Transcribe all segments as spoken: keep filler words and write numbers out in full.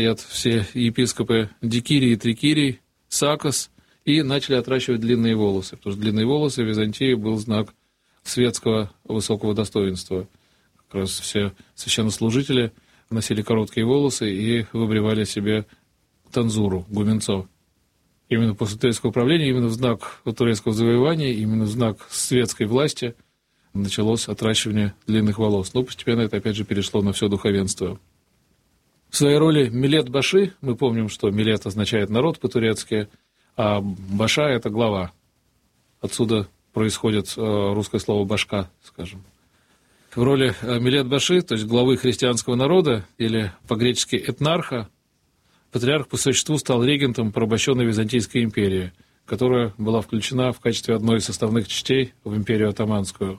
все епископы Дикирий и Трикирий, Сакос, и начали отращивать длинные волосы, потому что длинные волосы в Византии был знак светского высокого достоинства. Как раз все священнослужители носили короткие волосы и выбривали себе танзуру, гуменцо. Именно после турецкого правления, именно в знак турецкого завоевания, именно в знак светской власти началось отращивание длинных волос. Но постепенно это, опять же, перешло на все духовенство. В своей роли Милет-баши, мы помним, что Милет означает народ по-турецки, а баша – это глава. Отсюда происходит русское слово «башка», скажем. В роли Милет-баши, то есть главы христианского народа, или по-гречески этнарха, патриарх по существу стал регентом порабощенной Византийской империи, которая была включена в качестве одной из составных частей в империю Оттоманскую.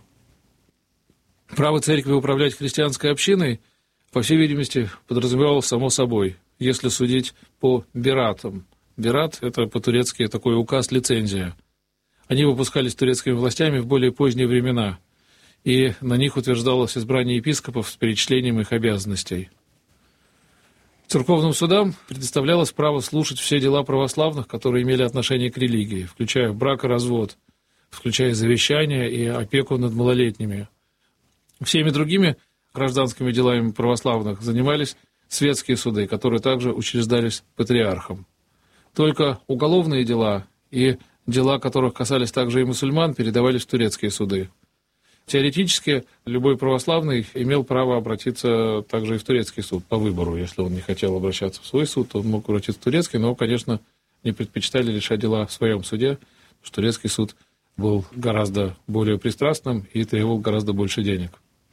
Право церкви управлять христианской общиной, по всей видимости, подразумевалось само собой, если судить по биратам. Бират – это по-турецки такой указ, лицензия. Они выпускались турецкими властями в более поздние времена, и на них утверждалось избрание епископов с перечислением их обязанностей. Церковным судам предоставлялось право слушать все дела православных, которые имели отношение к религии, включая брак и развод, включая завещание и опеку над малолетними. Всеми другими гражданскими делами православных занимались светские суды, которые также учреждались патриархом. Только уголовные дела и дела, которых касались также и мусульман, передавались в турецкие суды. Теоретически любой православный имел право обратиться также и в турецкий суд по выбору. Если он не хотел обращаться в свой суд, то он мог обратиться в турецкий, но, конечно, не предпочитали решать дела в своем суде, потому что турецкий суд был гораздо более пристрастным и требовал гораздо больше денег.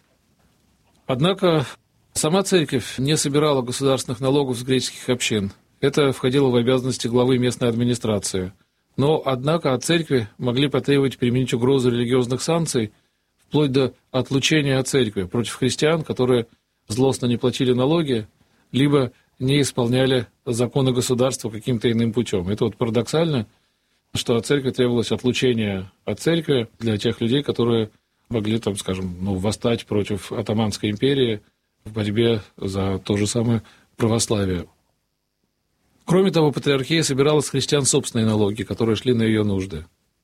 Однако сама церковь не собирала государственных налогов с греческих общин. Это входило в обязанности главы местной администрации. Но, однако, от церкви могли потребовать применить угрозу религиозных санкций вплоть до отлучения от церкви против христиан, которые злостно не платили налоги, либо не исполняли законы государства каким-то иным путем. Это вот парадоксально, что от церкви требовалось отлучение от церкви для тех людей, которые могли, там, скажем, ну, восстать против Оттоманской империи в борьбе за то же самое православие. Кроме того, патриархия собирала с христиан собственные налоги, которые шли на ее нужды.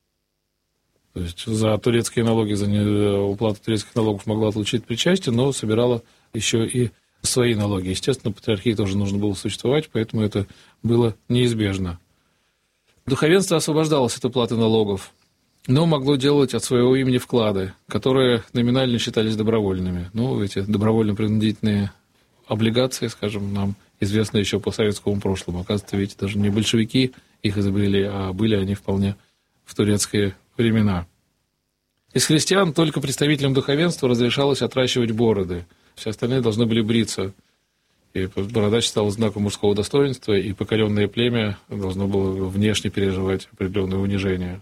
То есть за турецкие налоги, за уплату турецких налогов могла отлучить причастие, но собирала еще и свои налоги. Естественно, патриархии тоже нужно было существовать, поэтому это было неизбежно. Духовенство освобождалось от уплаты налогов, но могло делать от своего имени вклады, которые номинально считались добровольными. Ну, эти добровольно-принудительные облигации, скажем, нам известны еще по советскому прошлому. Оказывается, ведь даже не большевики их изобрели, а были они вполне в турецкие времена. Из христиан только представителям духовенства разрешалось отращивать бороды. Все остальные должны были бриться. И борода считалась знаком мужского достоинства, и покоренное племя должно было внешне переживать определенное унижение.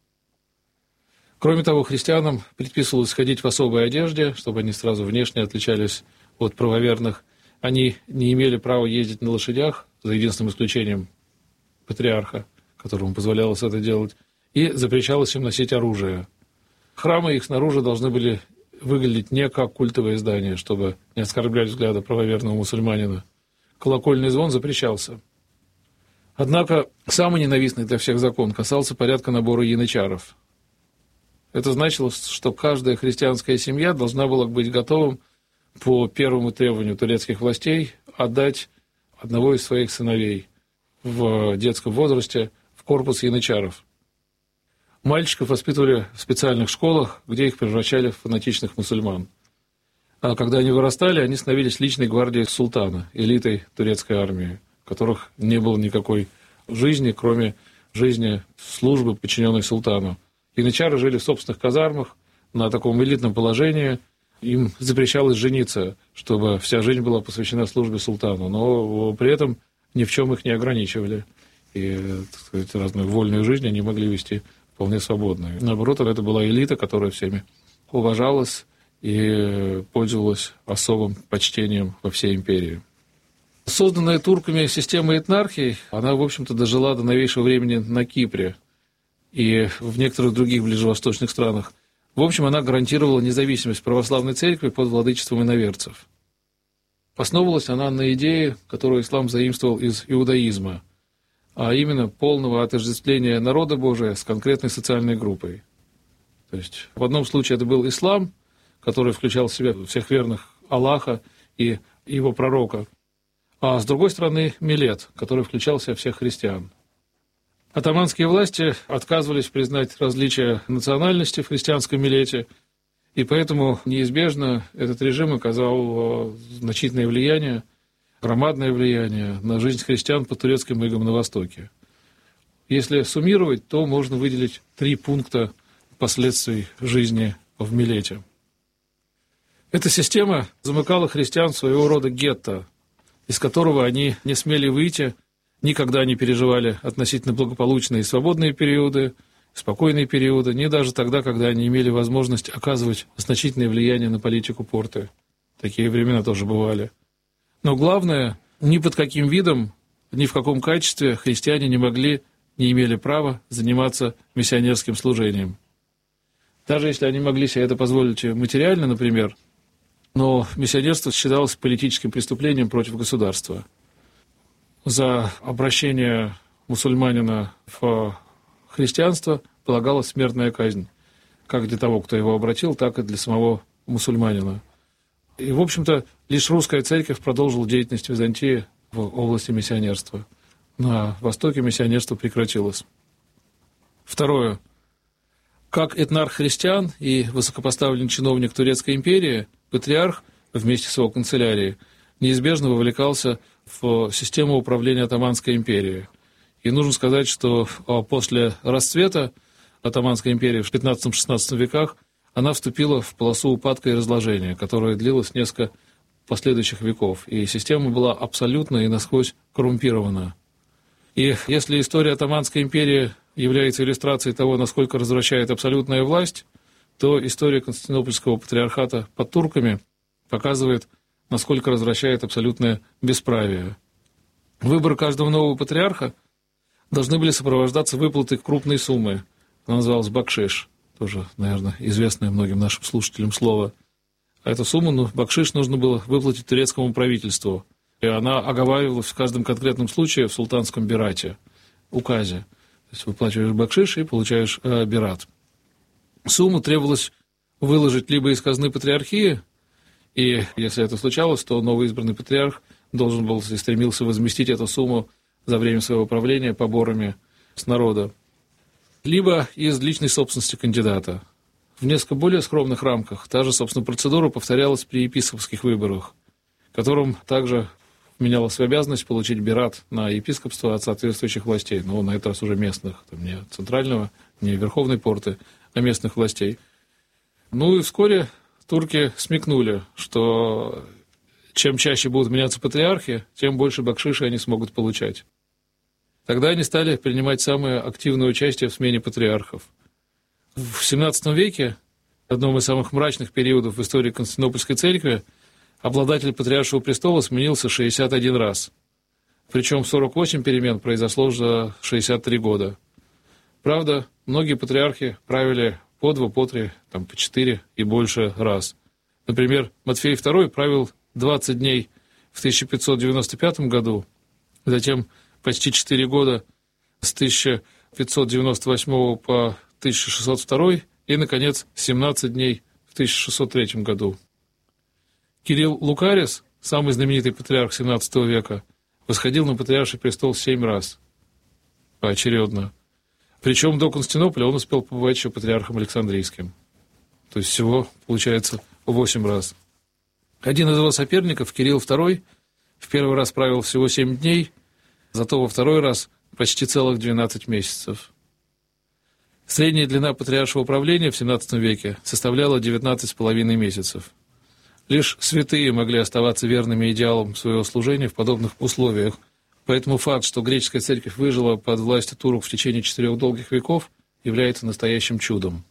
Кроме того, христианам предписывалось ходить в особой одежде, чтобы они сразу внешне отличались от правоверных. Они не имели права ездить на лошадях, за единственным исключением патриарха, которому позволялось это делать, и запрещалось им носить оружие. Храмы их снаружи должны были выглядеть не как культовое здание, чтобы не оскорблять взгляда правоверного мусульманина. Колокольный звон запрещался. Однако самый ненавистный для всех закон касался порядка набора янычаров. Это значило, что каждая христианская семья должна была быть готовым по первому требованию турецких властей отдать одного из своих сыновей в детском возрасте в корпус янычаров. Мальчиков воспитывали в специальных школах, где их превращали в фанатичных мусульман. А когда они вырастали, они становились личной гвардией султана, элитой турецкой армии, в которых не было никакой жизни, кроме жизни службы, подчиненной султану. Янычары жили в собственных казармах, на таком элитном положении. Им запрещалось жениться, чтобы вся жизнь была посвящена службе султану, но при этом ни в чем их не ограничивали. И, так сказать, разную вольную жизнь они могли вести вполне свободную. Наоборот, это была элита, которая всеми уважалась и пользовалась особым почтением во всей империи. Созданная турками система этнархии, она, в общем-то, дожила до новейшего времени на Кипре и в некоторых других ближневосточных странах. В общем, она гарантировала независимость православной церкви под владычеством иноверцев. Основывалась она на идее, которую ислам заимствовал из иудаизма, а именно полного отождествления народа Божия с конкретной социальной группой. То есть в одном случае это был ислам, который включал в себя всех верных Аллаха и его пророка, а с другой стороны милет, который включал в себя всех христиан. Атаманские власти отказывались признать различия национальности в христианском милете, и поэтому неизбежно этот режим оказал значительное влияние, громадное влияние на жизнь христиан под турецким игом на Востоке. Если суммировать, то можно выделить три пункта последствий жизни в милете. Эта система замыкала христиан в своего рода гетто, из которого они не смели выйти, никогда не переживали относительно благополучные и свободные периоды, спокойные периоды, не даже тогда, когда они имели возможность оказывать значительное влияние на политику порты. Такие времена тоже бывали. Но главное, ни под каким видом, ни в каком качестве христиане не могли, не имели права заниматься миссионерским служением. Даже если они могли себе это позволить материально, например, но миссионерство считалось политическим преступлением против государства. За обращение мусульманина в христианство полагалась смертная казнь, как для того, кто его обратил, так и для самого мусульманина. И, в общем-то, лишь русская церковь продолжила деятельность Византии в области миссионерства. На Востоке миссионерство прекратилось. Второе. Как этнарх христиан и высокопоставленный чиновник Турецкой империи, патриарх вместе с его канцелярией неизбежно вовлекался в систему управления Отоманской империей. И нужно сказать, что после расцвета Отоманской империи в пятнадцатом-шестнадцатом веках она вступила в полосу упадка и разложения, которая длилась несколько последующих веков. И система была абсолютно и насквозь коррумпирована. И если история Отоманской империи является иллюстрацией того, насколько развращает абсолютная власть, то история Константинопольского патриархата под турками показывает, насколько развращает абсолютное бесправие. Выбор каждого нового патриарха должны были сопровождаться выплатой крупной суммы. Она называлась бакшиш, тоже, наверное, известное многим нашим слушателям слово. А эту сумму, ну, бакшиш нужно было выплатить турецкому правительству. И она оговаривалась в каждом конкретном случае в султанском бирате, указе. То есть выплачиваешь бакшиш и получаешь э, бират. Сумму требовалось выложить либо из казны патриархии, и если это случалось, то новоизбранный патриарх должен был и стремился возместить эту сумму за время своего правления поборами с народа, либо из личной собственности кандидата. В несколько более скромных рамках та же, собственно, процедура повторялась при епископских выборах, которым также вменялась в обязанность получить бират на епископство от соответствующих властей, но на этот раз уже местных, там, не центрального, не верховной порты, а местных властей. Ну и вскоре турки смекнули, что чем чаще будут меняться патриархи, тем больше бакшиши они смогут получать. Тогда они стали принимать самое активное участие в смене патриархов. В семнадцатом веке, одном из самых мрачных периодов в истории Константинопольской церкви, обладатель патриаршего престола сменился шестьдесят один раз. Причем сорок восемь перемен произошло за шестьдесят три года. Правда, многие патриархи правили по два, по три, там, по четыре и больше раз. Например, Матфей второй правил двадцать дней в тысяча пятьсот девяносто пятом году, затем почти четыре года с тысяча пятьсот девяносто восьмого по тысяча шестьсот второй и, наконец, семнадцать дней в тысяча шестьсот третьем году. Кирилл Лукарис, самый знаменитый патриарх семнадцатого века, восходил на патриарший престол семь раз поочередно. Причем до Константинополя он успел побывать еще патриархом Александрийским. То есть всего, получается, восемь раз. Один из его соперников, Кирилл второй, в первый раз правил всего семь дней, зато во второй раз почти целых двенадцать месяцев. Средняя длина патриаршего правления в семнадцатом веке составляла девятнадцать с половиной месяцев. Лишь святые могли оставаться верными идеалам своего служения в подобных условиях. Поэтому факт, что греческая церковь выжила под властью турок в течение четырех долгих веков, является настоящим чудом.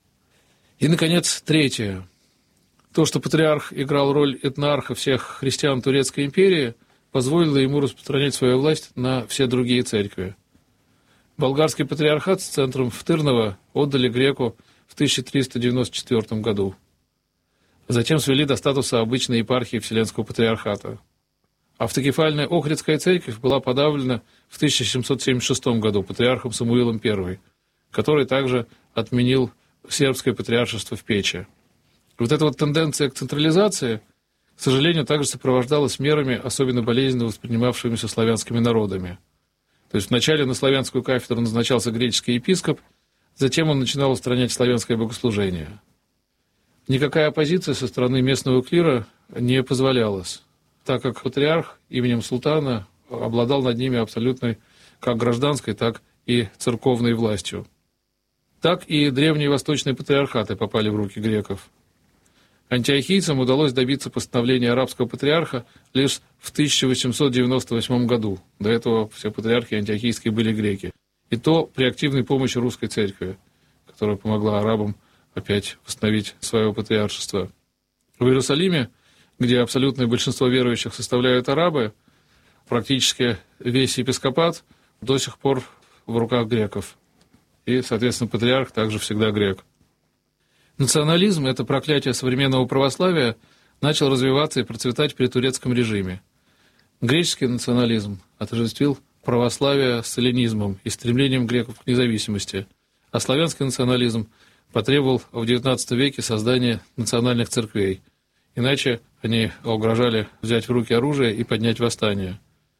И, наконец, третье. То, что патриарх играл роль этнарха всех христиан Турецкой империи, позволило ему распространять свою власть на все другие церкви. Болгарский патриархат с центром в Тырново отдали греку в тысяча триста девяносто четвёртом году. Затем свели до статуса обычной епархии Вселенского патриархата. Автокефальная Охридская церковь была подавлена в тысяча семьсот семьдесят шестом году патриархом Самуилом Первым, который также отменил сербское патриаршество в Печи. Вот эта вот тенденция к централизации, к сожалению, также сопровождалась мерами, особенно болезненно воспринимавшимися славянскими народами. То есть вначале на славянскую кафедру назначался греческий епископ, затем он начинал устранять славянское богослужение. Никакая оппозиция со стороны местного клира не позволялась, так как патриарх именем султана обладал над ними абсолютной как гражданской, так и церковной властью. Так и древние восточные патриархаты попали в руки греков. Антиохийцам удалось добиться постановления арабского патриарха лишь в тысяча восемьсот девяносто восьмом году. До этого все патриархи антиохийские были греки. И то при активной помощи русской церкви, которая помогла арабам опять восстановить свое патриаршество. В Иерусалиме, где абсолютное большинство верующих составляют арабы, практически весь епископат до сих пор в руках греков. И, соответственно, патриарх также всегда грек. Национализм, это проклятие современного православия, начал развиваться и процветать при турецком режиме. Греческий национализм отождествил православие с эллинизмом и стремлением греков к независимости, а славянский национализм потребовал в девятнадцатом веке создания национальных церквей, иначе они угрожали взять в руки оружие и поднять восстание.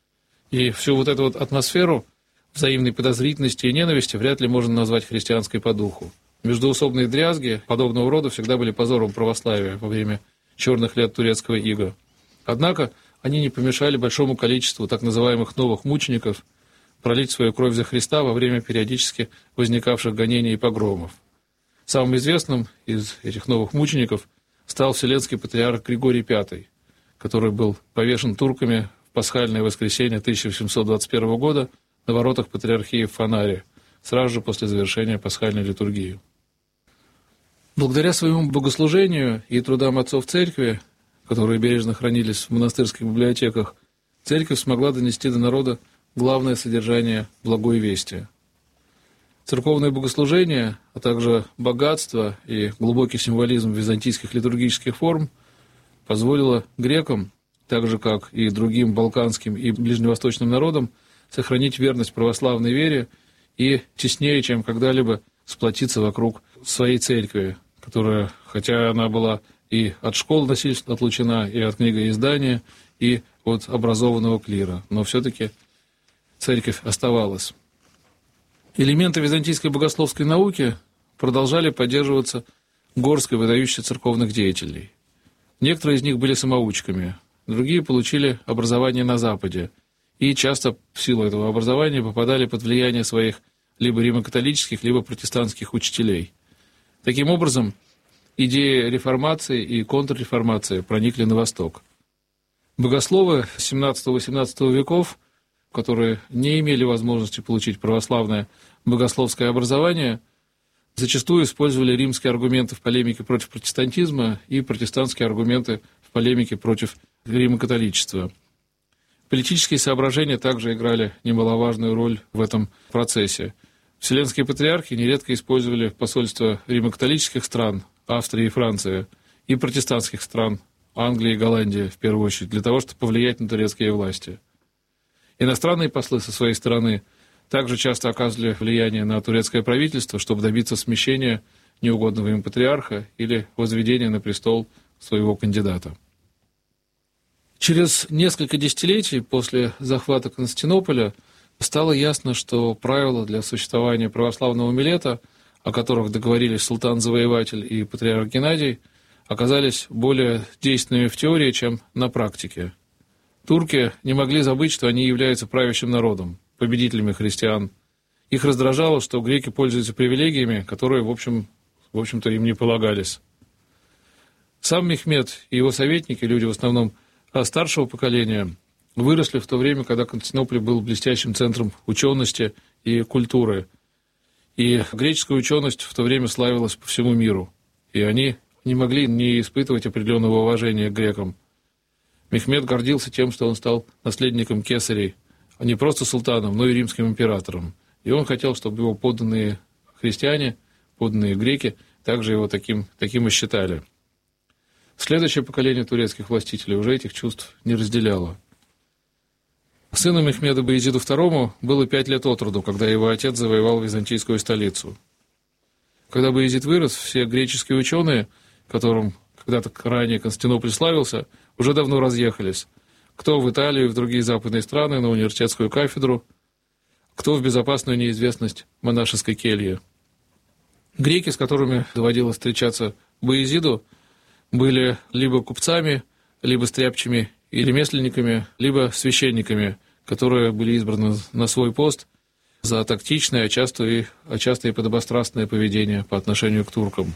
И всю вот эту вот атмосферу взаимной подозрительности и ненависти вряд ли можно назвать христианской по духу. Междоусобные дрязги подобного рода всегда были позором православия во время черных лет турецкого ига. Однако они не помешали большому количеству так называемых новых мучеников пролить свою кровь за Христа во время периодически возникавших гонений и погромов. Самым известным из этих новых мучеников стал вселенский патриарх Григорий Пятый, который был повешен турками в пасхальное воскресенье тысяча восемьсот двадцать первого года на воротах патриархии в Фанаре, сразу же после завершения пасхальной литургии. Благодаря своему богослужению и трудам отцов церкви, которые бережно хранились в монастырских библиотеках, церковь смогла донести до народа главное содержание благой вести. Церковное богослужение, а также богатство и глубокий символизм византийских литургических форм позволило грекам, так же как и другим балканским и ближневосточным народам, сохранить верность православной вере и теснее, чем когда-либо, сплотиться вокруг своей церкви, которая, хотя она была и от школ насильственно отлучена, и от книгоиздания, и от образованного клира, но все-таки церковь оставалась. Элементы византийской богословской науки продолжали поддерживаться горсткой выдающихся церковных деятелей. Некоторые из них были самоучками, другие получили образование на Западе, и часто в силу этого образования попадали под влияние своих либо римо-католических, либо протестантских учителей. Таким образом, идеи реформации и контрреформации проникли на Восток. Богословы семнадцатого-восемнадцатого веков, которые не имели возможности получить православное богословское образование, зачастую использовали римские аргументы в полемике против протестантизма и протестантские аргументы в полемике против римо-католичества. Политические соображения также играли немаловажную роль в этом процессе. Вселенские патриархи нередко использовали посольства римо-католических стран, Австрии и Франции, и протестантских стран, Англии и Голландии, в первую очередь, для того, чтобы повлиять на турецкие власти. Иностранные послы со своей стороны также часто оказывали влияние на турецкое правительство, чтобы добиться смещения неугодного им патриарха или возведения на престол своего кандидата. Через несколько десятилетий после захвата Константинополя стало ясно, что правила для существования православного милета, о которых договорились султан-завоеватель и патриарх Геннадий, оказались более действенными в теории, чем на практике. Турки не могли забыть, что они являются правящим народом, победителями христиан. Их раздражало, что греки пользуются привилегиями, которые, в общем, в общем-то, им не полагались. Сам Мехмед и его советники, люди в основном старшего поколения, выросли в то время, когда Константинополь был блестящим центром учености и культуры. И греческая ученость в то время славилась по всему миру. И они не могли не испытывать определенного уважения к грекам. Мехмед гордился тем, что он стал наследником кесарей, а не просто султаном, но и римским императором. И он хотел, чтобы его подданные христиане, подданные греки, также его таким, таким и считали. Следующее поколение турецких властителей уже этих чувств не разделяло. Сыну Мехмеду Баязиду второму было пять лет от роду, когда его отец завоевал византийскую столицу. Когда Баязид вырос, все греческие ученые, которым когда-то ранее Константинополь славился, уже давно разъехались. Кто в Италию и в другие западные страны на университетскую кафедру, кто в безопасную неизвестность монашеской кельи. Греки, с которыми доводилось встречаться Баязиду, были либо купцами, либо стряпчими и ремесленниками, либо священниками, которые были избраны на свой пост за тактичное, а часто и, а часто и подобострастное поведение по отношению к туркам.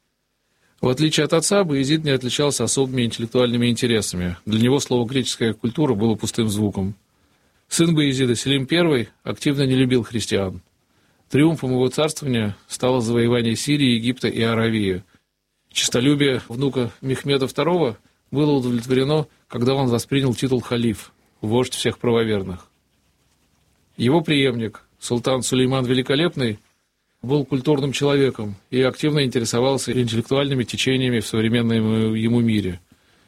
В отличие от отца, Баязид не отличался особыми интеллектуальными интересами. Для него слово «греческая культура» было пустым звуком. Сын Баязида, Селим I, активно не любил христиан. Триумфом его царствования стало завоевание Сирии, Египта и Аравии. Честолюбие внука Мехмеда второго было удовлетворено, когда он воспринял титул халиф, вождь всех правоверных. Его преемник, султан Сулейман Великолепный, был культурным человеком и активно интересовался интеллектуальными течениями в современном ему мире.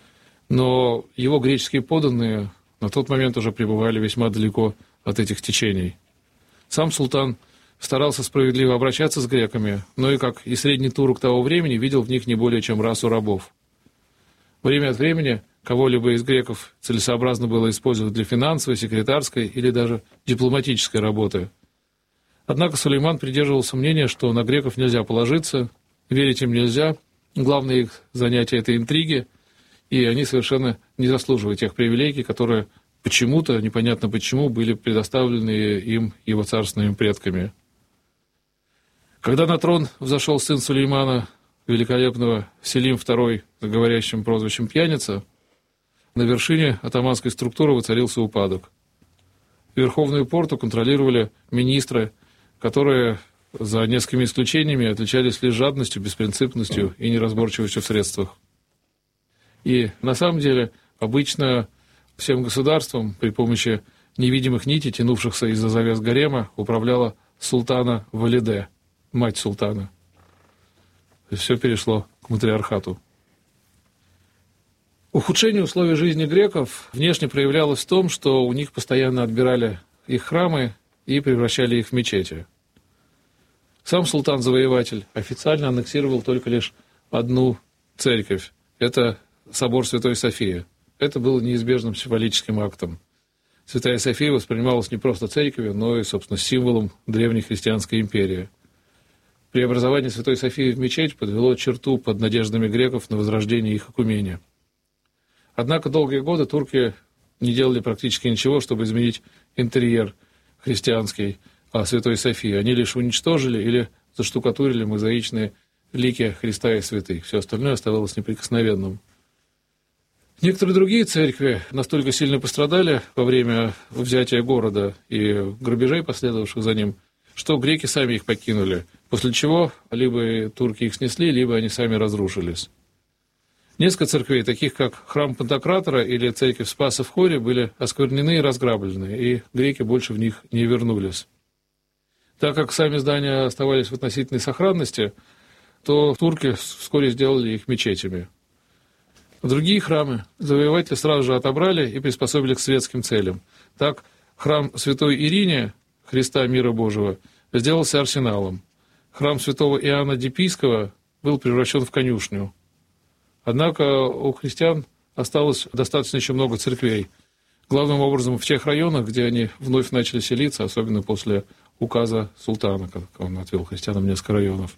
Но его греческие подданные на тот момент уже пребывали весьма далеко от этих течений. Сам султан старался справедливо обращаться с греками, но и, как и средний турок того времени, видел в них не более чем расу рабов. Время от времени кого-либо из греков целесообразно было использовать для финансовой, секретарской или даже дипломатической работы. Однако Сулейман придерживался мнения, что на греков нельзя положиться, верить им нельзя, главное их занятие – это интриги, и они совершенно не заслуживают тех привилегий, которые почему-то, непонятно почему, были предоставлены им его царственными предками. Когда на трон взошел сын Сулеймана Великолепного, Селим второй, с говорящим прозвищем «Пьяница», на вершине атаманской структуры воцарился упадок. Верховную порту контролировали министры, которые за несколькими исключениями отличались лишь жадностью, беспринципностью и неразборчивостью в средствах. И на самом деле обычно всем государством при помощи невидимых нитей, тянувшихся из-за завес гарема, управляла султана Валиде, мать султана. И все перешло к матриархату. Ухудшение условий жизни греков внешне проявлялось в том, что у них постоянно отбирали их храмы и превращали их в мечети. Сам султан-завоеватель официально аннексировал только лишь одну церковь. Это собор Святой Софии. Это было неизбежным символическим актом. Святая София воспринималась не просто церковью, но и, собственно, символом древней христианской империи. Преобразование Святой Софии в мечеть подвело черту под надеждами греков на возрождение их окумения. Однако долгие годы турки не делали практически ничего, чтобы изменить интерьер христианский Святой Софии. Они лишь уничтожили или заштукатурили мозаичные лики Христа и святых. Все остальное оставалось неприкосновенным. Некоторые другие церкви настолько сильно пострадали во время взятия города и грабежей, последовавших за ним, что греки сами их покинули, после чего либо турки их снесли, либо они сами разрушились. Несколько церквей, таких как храм Пантократора или церковь Спаса в Хоре, были осквернены и разграблены, и греки больше в них не вернулись. Так как сами здания оставались в относительной сохранности, то турки вскоре сделали их мечетями. Другие храмы завоеватели сразу же отобрали и приспособили к светским целям. Так, храм Святой Ирине, Христа Мира Божьего, сделался арсеналом. Храм святого Иоанна Дипийского был превращен в конюшню. Однако у христиан осталось достаточно еще много церквей. Главным образом в тех районах, где они вновь начали селиться, особенно после указа султана, как он отвел христианам несколько районов.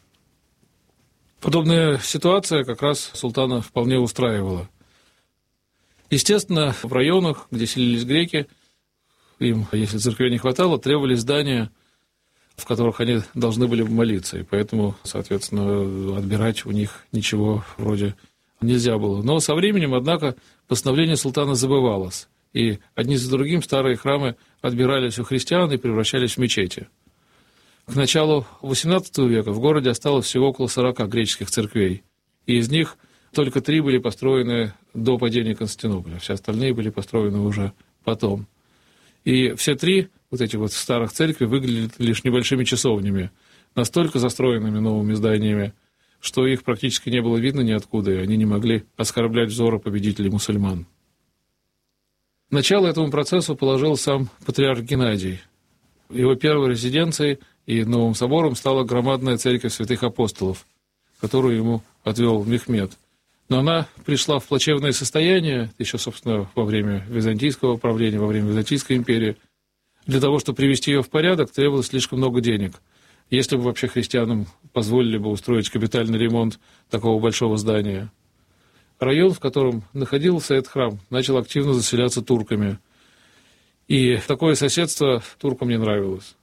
Подобная ситуация как раз султана вполне устраивала. Естественно, в районах, где селились греки, им, если церквей не хватало, требовались здания, в которых они должны были молиться, и поэтому, соответственно, отбирать у них ничего вроде нельзя было. Но со временем, однако, постановление султана забывалось, и одни за другим старые храмы отбирались у христиан и превращались в мечети. К началу восемнадцатого века в городе осталось всего около сорока греческих церквей, и из них только три были построены до падения Константинополя, все остальные были построены уже потом. И все три вот этих вот старых церкви выглядели лишь небольшими часовнями, настолько застроенными новыми зданиями, что их практически не было видно ниоткуда, и они не могли оскорблять взоры победителей мусульман. Начало этому процессу положил сам патриарх Геннадий. Его первой резиденцией и новым собором стала громадная церковь святых апостолов, которую ему отвел Мехмед. Но она пришла в плачевное состояние, еще, собственно, во время византийского правления, во время Византийской империи. Для того, чтобы привести ее в порядок, требовалось слишком много денег. Если бы вообще христианам позволили бы устроить капитальный ремонт такого большого здания. Район, в котором находился этот храм, начал активно заселяться турками. И такое соседство туркам не нравилось.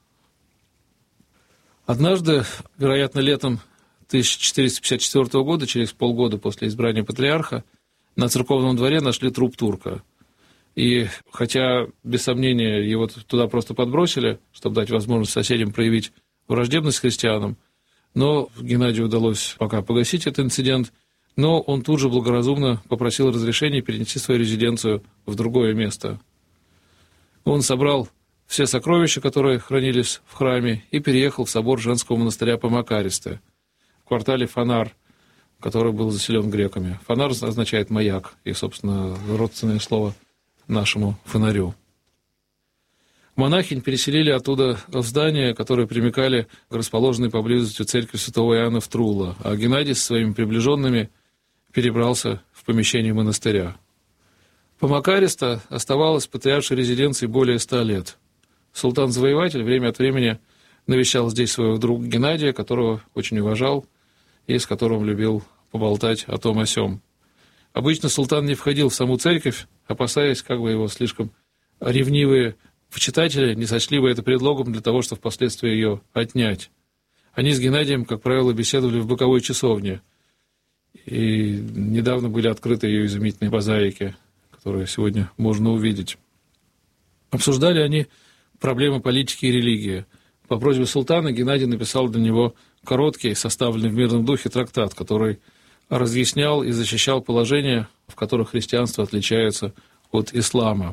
Однажды, вероятно, летом тысяча четыреста пятьдесят четвёртого года, через полгода после избрания патриарха, на церковном дворе нашли труп турка. И хотя, без сомнения, его туда просто подбросили, чтобы дать возможность соседям проявить враждебность к христианам, но Геннадию удалось пока погасить этот инцидент, но он тут же благоразумно попросил разрешения перенести свою резиденцию в другое место. Он собрал все сокровища, которые хранились в храме, и переехал в собор женского монастыря Помакаристе в квартале Фонар, который был заселен греками. Фонар означает «маяк», и, собственно, родственное слово нашему фонарю. Монахинь переселили оттуда в здания, которые примыкали к расположенной поблизости церкви святого Иоанна в Трула, а Геннадий со своими приближенными перебрался в помещение монастыря. Помакариста оставалась патриаршей резиденцией более ста лет. Султан-завоеватель время от времени навещал здесь своего друга Геннадия, которого очень уважал и с которым любил поболтать о том о сём. Обычно султан не входил в саму церковь, опасаясь, как бы его слишком ревнивые почитатели не сочли бы это предлогом для того, чтобы впоследствии ее отнять. Они с Геннадием, как правило, беседовали в боковой часовне, и недавно были открыты ее изумительные мозаики, которые сегодня можно увидеть. Обсуждали они проблемы политики и религии. По просьбе султана Геннадий написал для него короткий, составленный в мирном духе трактат, который разъяснял и защищал положения, в которых христианство отличается от ислама.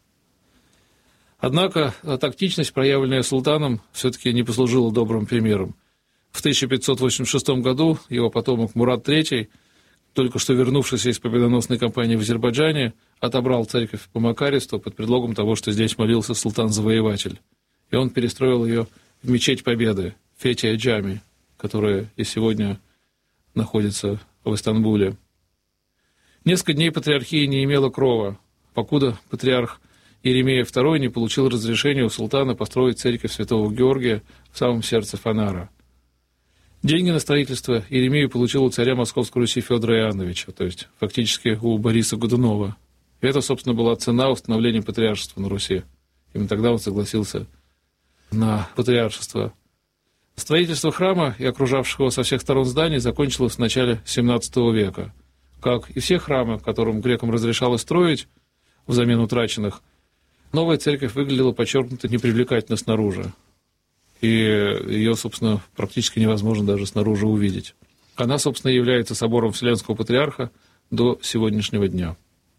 Однако тактичность, проявленная султаном, все-таки не послужила добрым примером. В тысяча пятьсот восемьдесят шестом году его потомок Мурад третий, только что вернувшийся из победоносной кампании в Азербайджане, отобрал церковь по Макаристу под предлогом того, что здесь молился султан-завоеватель. И он перестроил ее в мечеть Победы, Фетия Джами, которая и сегодня находится в Истанбуле. Несколько дней патриархия не имела крова, покуда патриарх Иеремия второй не получил разрешения у султана построить церковь святого Георгия в самом сердце Фонара. Деньги на строительство Иеремия получил у царя Московской Руси Федора Иоанновича, то есть фактически у Бориса Годунова. И это, собственно, была цена установления патриаршества на Руси. Именно тогда он согласился на патриаршество. Строительство храма и окружавшего со всех сторон зданий закончилось в начале семнадцатого века. Как и все храмы, которым грекам разрешалось строить взамен утраченных, новая церковь выглядела подчеркнуто непривлекательно снаружи. И ее, собственно, практически невозможно даже снаружи увидеть. Она, собственно, является собором Вселенского Патриарха до сегодняшнего дня.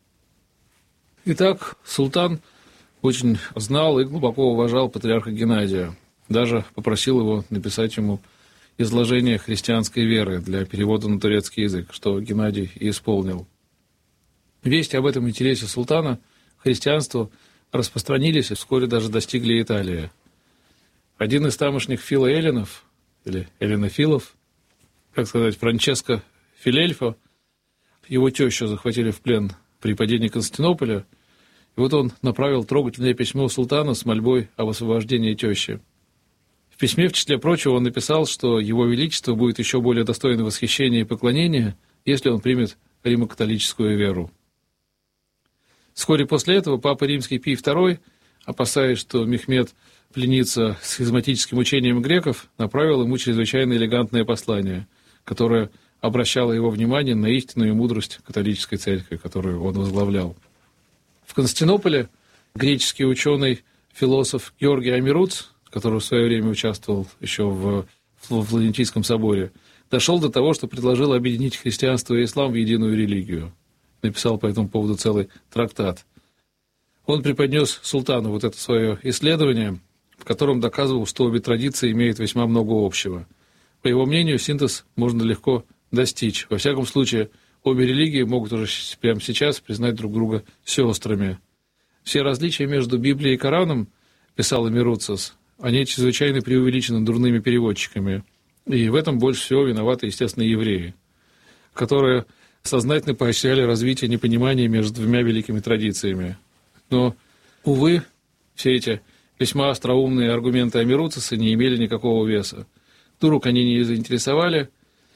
Итак, султан очень знал и глубоко уважал патриарха Геннадия. Даже попросил его написать ему изложение христианской веры для перевода на турецкий язык, что Геннадий и исполнил. Вести об этом интересе султана к христианству распространились и вскоре даже достигли Италии. Один из тамошних филоэллинов, или эллинофилов, как сказать, Франческо Филельфо, его тещу захватили в плен при падении Константинополя, и вот он направил трогательное письмо султану с мольбой об освобождении тещи. В письме, в числе прочего, он написал, что его величество будет еще более достойно восхищения и поклонения, если он примет римо-католическую веру. Вскоре после этого папа римский Пий второй, опасаясь, что Мехмед пленится схизматическим учением греков, направил ему чрезвычайно элегантное послание, которое обращало его внимание на истинную мудрость католической церкви, которую он возглавлял. В Константинополе греческий ученый-философ Георгий Амируц, который в свое время участвовал еще в Флорентийском соборе, дошел до того, что предложил объединить христианство и ислам в единую религию. Написал по этому поводу целый трактат. Он преподнес султану вот это свое исследование, в котором доказывал, что обе традиции имеют весьма много общего. По его мнению, синтез можно легко достичь. Во всяком случае, обе религии могут уже прямо сейчас признать друг друга сестрами. Все различия между Библией и Кораном, писал Эмируцис, они чрезвычайно преувеличены дурными переводчиками. И в этом больше всего виноваты, естественно, евреи, которые сознательно поощряли развитие непонимания между двумя великими традициями. Но, увы, все эти весьма остроумные аргументы Эмируциса не имели никакого веса. Турок они не заинтересовали,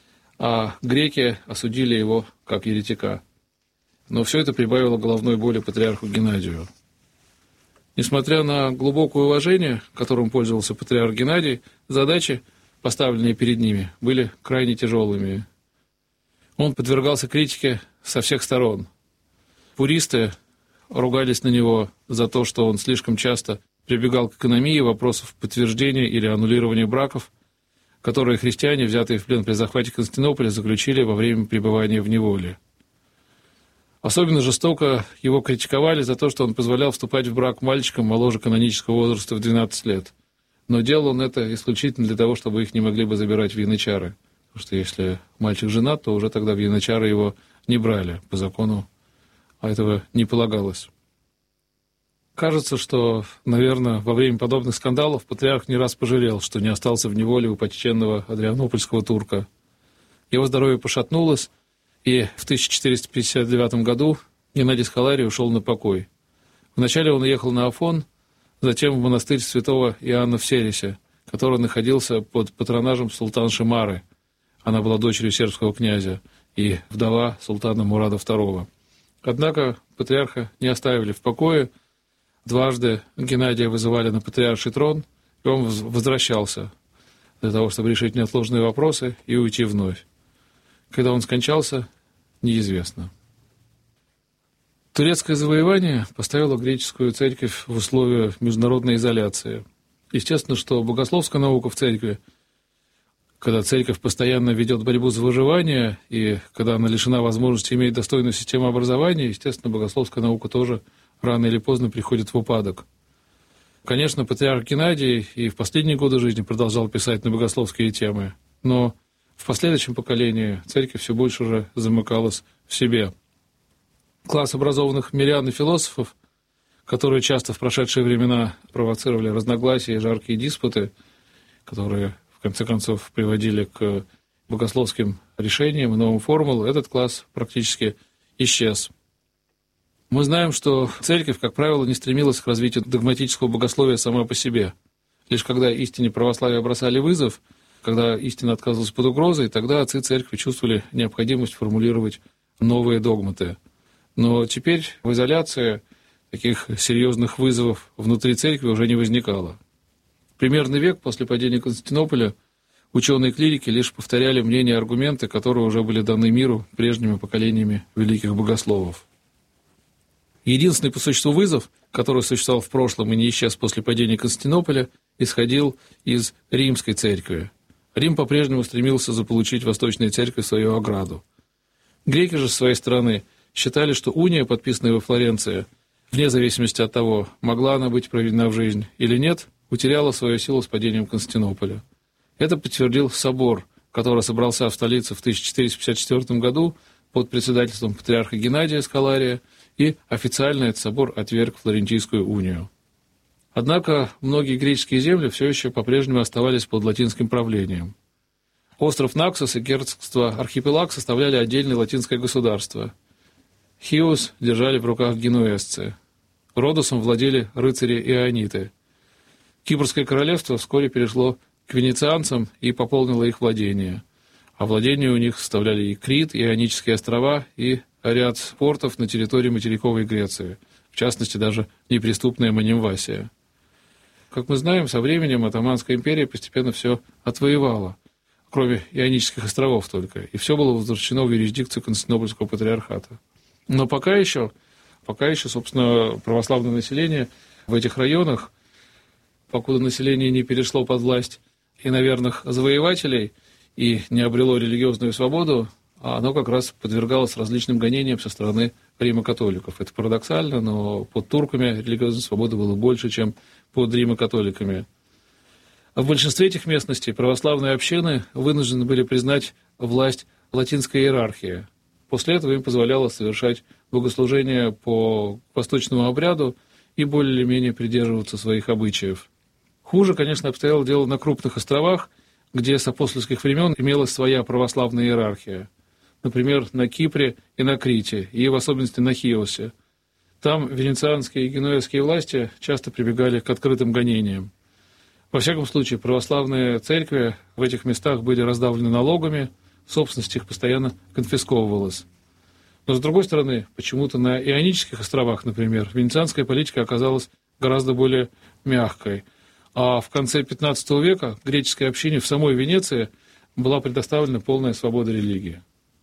а греки осудили его как еретика. Но все это прибавило головной боли патриарху Геннадию. Несмотря на глубокое уважение, которым пользовался патриарх Геннадий, задачи, поставленные перед ними, были крайне тяжелыми. Он подвергался критике со всех сторон. Пуристы ругались на него за то, что он слишком часто прибегал к экономии вопросов подтверждения или аннулирования браков, которые христиане, взятые в плен при захвате Константинополя, заключили во время пребывания в неволе. Особенно жестоко его критиковали за то, что он позволял вступать в брак мальчикам моложе канонического возраста в двенадцать лет. Но делал он это исключительно для того, чтобы их не могли бы забирать в янычары. Потому что если мальчик женат, то уже тогда в янычары его не брали по закону, а этого не полагалось. Кажется, что, наверное, во время подобных скандалов патриарх не раз пожалел, что не остался в неволе у почтенного адрианопольского турка. Его здоровье пошатнулось, и в тысяча четыреста пятьдесят девятом году Геннадий Схаларий ушел на покой. Вначале он уехал на Афон, затем в монастырь святого Иоанна в Сересе, который находился под патронажем султанши Мары. Она была дочерью сербского князя и вдова султана Мурада второго. Однако патриарха не оставили в покое. Дважды Геннадия вызывали на патриарший трон, и он возвращался для того, чтобы решить неотложные вопросы и уйти вновь. Когда он скончался, неизвестно. Турецкое завоевание поставило греческую церковь в условия международной изоляции. Естественно, что богословская наука в церкви, когда церковь постоянно ведет борьбу за выживание, и когда она лишена возможности иметь достойную систему образования, естественно, богословская наука тоже рано или поздно приходит в упадок. Конечно, патриарх Геннадий и в последние годы жизни продолжал писать на богословские темы, но в последующем поколении церковь все больше уже замыкалась в себе. Класс образованных мирян и философов, которые часто в прошедшие времена провоцировали разногласия и жаркие диспуты, которые в конце концов приводили к богословским решениям и новым формулам, этот класс практически исчез. Мы знаем, что церковь, как правило, не стремилась к развитию догматического богословия сама по себе. Лишь когда истине православия бросали вызов, когда истина отказывалась под угрозой, тогда отцы церкви чувствовали необходимость формулировать новые догматы. Но теперь в изоляции таких серьезных вызовов внутри церкви уже не возникало. Примерно век после падения Константинополя ученые-клирики лишь повторяли мнения и аргументы, которые уже были даны миру прежними поколениями великих богословов. Единственный по существу вызов, который существовал в прошлом и не исчез после падения Константинополя, исходил из римской церкви. Рим по-прежнему стремился заполучить Восточную церковь в свою ограду. Греки же, с своей стороны, считали, что уния, подписанная во Флоренции, вне зависимости от того, могла она быть проведена в жизнь или нет, утеряла свою силу с падением Константинополя. Это подтвердил собор, который собрался в столице в тысяча четыреста пятьдесят четвёртом году под председательством патриарха Геннадия Схалария, и официально этот собор отверг Флорентийскую унию. Однако многие греческие земли все еще по-прежнему оставались под латинским правлением. Остров Наксос и герцогство Архипелаг составляли отдельное латинское государство. Хиос держали в руках генуэзцы. Родосом владели рыцари-иониты. Кипрское королевство вскоре перешло к венецианцам и пополнило их владения. А владения у них составляли и Крит, и Ионические острова, и ряд портов на территории материковой Греции, в частности, даже неприступная Манимвасия. Как мы знаем, со временем Отtomанская империя постепенно все отвоевала, кроме Ионических островов только, и все было возвращено в юрисдикцию Константинопольского патриархата. Но пока еще, пока еще, собственно, православное население в этих районах, покуда население не перешло под власть иноверных завоевателей и не обрело религиозную свободу, оно как раз подвергалось различным гонениям со стороны римо-католиков. Это парадоксально, но под турками религиозной свободы было больше, чем под римо-католиками. А в большинстве этих местностей православные общины вынуждены были признать власть латинская иерархия. После этого им позволяло совершать богослужение по восточному обряду и более или менее придерживаться своих обычаев. Хуже, конечно, обстояло дело на крупных островах, где с апостольских времен имелась своя православная иерархия. Например, на Кипре и на Крите, и в особенности на Хиосе. Там венецианские и генуэзские власти часто прибегали к открытым гонениям. Во всяком случае, православные церкви в этих местах были раздавлены налогами, собственность их постоянно конфисковывалась. Но, с другой стороны, почему-то на Ионических островах, например, венецианская политика оказалась гораздо более мягкой. А в конце пятнадцатого века греческой общине в самой Венеции была предоставлена полная свобода религии.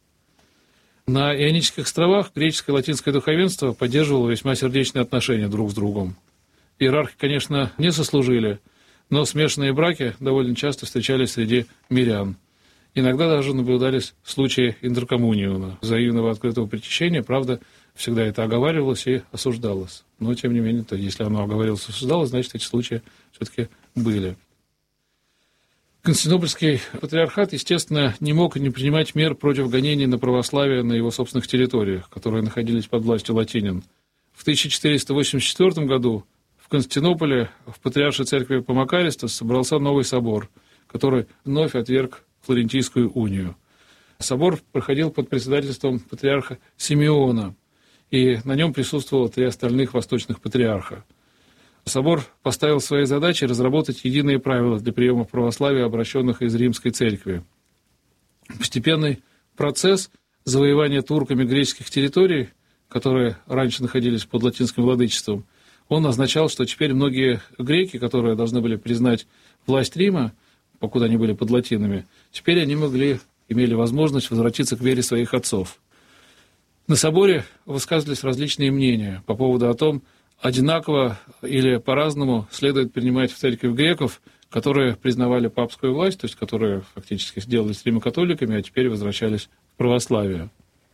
На Ионических островах греческое и латинское духовенство поддерживало весьма сердечные отношения друг с другом. Иерархи, конечно, не сослужили, но смешанные браки довольно часто встречались среди мирян. Иногда даже наблюдались случаи интеркоммуниона, взаимного открытого причащения, правда, всегда это оговаривалось и осуждалось. Но, тем не менее, то, если оно оговаривалось и осуждалось, значит, эти случаи все-таки были. Константинопольский патриархат, естественно, не мог не принимать мер против гонений на православие на его собственных территориях, которые находились под властью латинян. В тысяча четыреста восемьдесят четвёртом году в Константинополе в Патриаршей церкви Помакаристос собрался новый собор, который вновь отверг Флорентийскую унию. Собор проходил под председательством патриарха Симеона, и на нем присутствовало три остальных восточных патриарха. Собор поставил своей задачей разработать единые правила для приема православия, обращенных из Римской церкви. Постепенный процесс завоевания турками греческих территорий, которые раньше находились под латинским владычеством, он означал, что теперь многие греки, которые должны были признать власть Рима, покуда они были под латинами, теперь они могли, имели возможность возвратиться к вере своих отцов. На соборе высказывались различные мнения по поводу о том, одинаково или по-разному следует принимать в церковь греков, которые признавали папскую власть, то есть которые фактически сделались римокатоликами, а теперь возвращались в православие.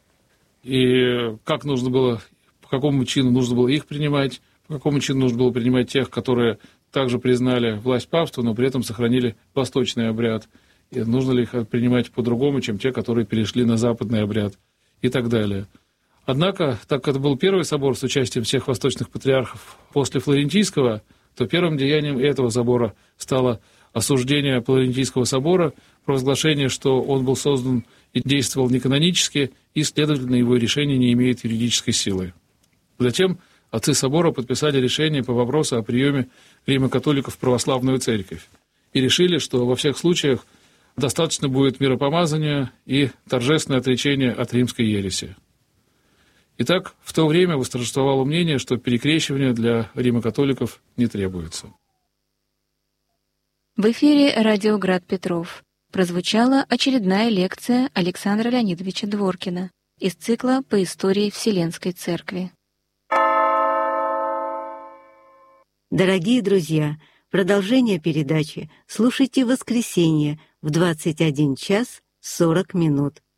И как нужно было, по какому чину нужно было их принимать, по какому чину нужно было принимать тех, которые также признали власть папства, но при этом сохранили восточный обряд. И нужно ли их принимать по-другому, чем те, которые перешли на западный обряд и так далее. Однако, так как это был первый собор с участием всех восточных патриархов после Флорентийского, то первым деянием этого собора стало осуждение Флорентийского собора, провозглашение, что он был создан и действовал неканонически, и, следовательно, его решение не имеет юридической силы. Затем отцы собора подписали решение по вопросу о приеме римокатоликов в православную церковь и решили, что во всех случаях достаточно будет миропомазания и торжественное отречение от римской ереси. Итак, в то время восторжествовало мнение, что перекрещивание для римокатоликов не требуется. В эфире радио «Град Петров» прозвучала очередная лекция Александра Леонидовича Дворкина из цикла по истории Вселенской Церкви. Дорогие друзья, продолжение передачи слушайте в воскресенье в двадцать один час сорок минут.